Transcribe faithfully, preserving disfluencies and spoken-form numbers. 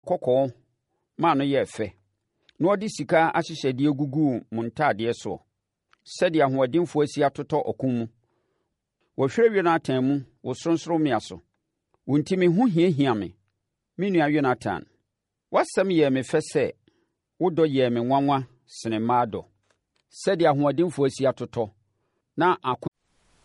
kɔkɔɔ ma no yɛ fɛ, na ɔde sika ahyehyɛdeɛ guguu mo ntadeɛ soɔ, sɛdeɛ ahoɔdenfoɔ asi atotɔ ɔko mu. Wɔhwere Yonatan mu wo sorɔnsorɔmmea so. Wo nti me ho hiahia me, me nua Yonatan. W'asɛm yɛɛ me fɛ sɛ wo dɔ yɛɛ me nwanwa sene mmaa dɔ. Sɛdeɛ ahoɔdenfoɔ asi atotɔ, na ako